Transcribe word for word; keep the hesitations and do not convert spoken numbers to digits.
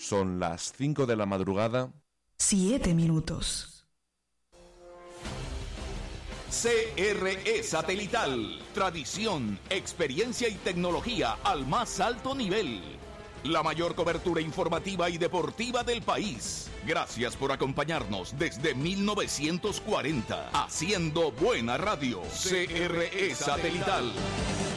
Son las cinco de la madrugada. Siete minutos. C R E Satelital. Tradición, experiencia y tecnología al más alto nivel. La mayor cobertura informativa y deportiva del país. Gracias por acompañarnos desde mil novecientos cuarenta. Haciendo buena radio. C R E Satelital.